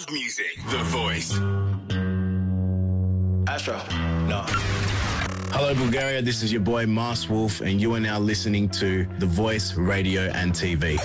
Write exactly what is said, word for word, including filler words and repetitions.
House music. The Voice. Astro. No. Hello, Bulgaria. This is your boy, Mars Wolf, and you are now listening to The Voice Radio and T V.